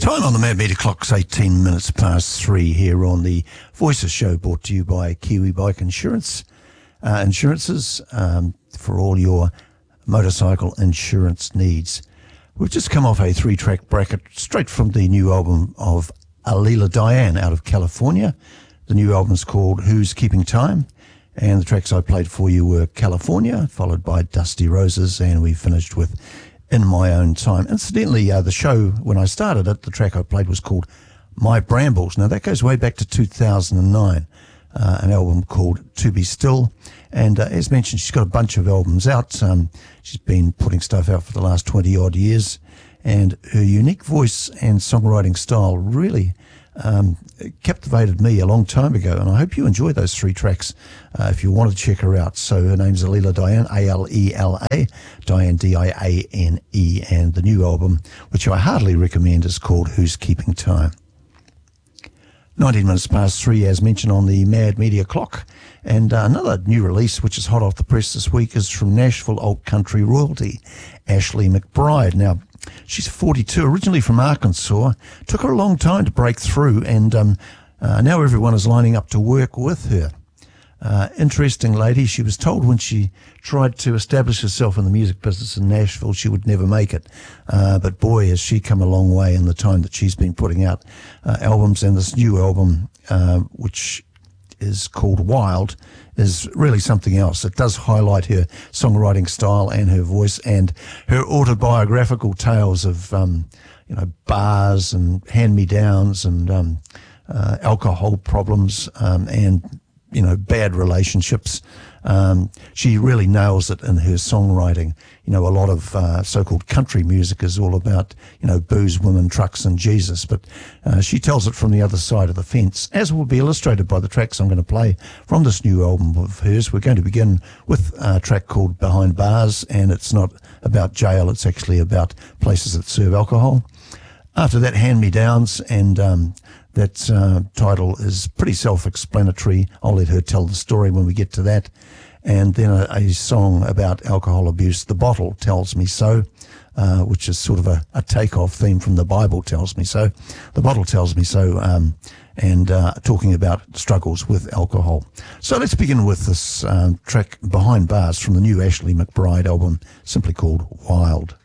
Time on the Mad Meter Clock's 18 minutes past 3 here on the Voices Show, brought to you by Kiwi Bike Insurances for all your motorcycle insurance needs. We've just come off a 3-track bracket straight from the new album of Alila Diane out of California. The new album's called Who's Keeping Time, and the tracks I played for you were California, followed by Dusty Roses, and we finished with In My Own Time. Incidentally, the show, when I started it, the track I played was called My Brambles. Now, that goes way back to 2009, an album called To Be Still. And as mentioned, she's got a bunch of albums out. She's been putting stuff out for the last 20-odd years. And her unique voice and songwriting style really captivated me a long time ago. And I hope you enjoy those 3 tracks if you want to check her out. So her name's Alila Diane, A-L-E-L-A, Diane, D-I-A-N-E. And the new album, which I heartily recommend, is called Who's Keeping Time. 19 minutes past 3, as mentioned on the Mad Media Clock. And another new release, which is hot off the press this week, is from Nashville alt country royalty, Ashley McBryde. Now, she's 42, originally from Arkansas. Took her a long time to break through, and now everyone is lining up to work with her. Interesting lady. She was told when she tried to establish herself in the music business in Nashville she would never make it. But boy, has she come a long way in the time that she's been putting out albums. And this new album, which is called Wild, is really something else. It does highlight her songwriting style and her voice and her autobiographical tales of, bars and hand-me-downs and alcohol problems and bad relationships. She really nails it in her songwriting. A lot of so-called country music is all about, booze, women, trucks, and Jesus. But she tells it from the other side of the fence, as will be illustrated by the tracks I'm going to play from this new album of hers. We're going to begin with a track called Behind Bars, and it's not about jail. It's actually about places that serve alcohol. After that, Hand-Me-Downs, and that title is pretty self-explanatory. I'll let her tell the story when we get to that. And then a song about alcohol abuse, The Bottle Tells Me So, which is sort of a takeoff theme from The Bible Tells Me So. The Bottle Tells Me So, and talking about struggles with alcohol. So let's begin with this track, Behind Bars, from the new Ashley McBryde album, simply called Wild.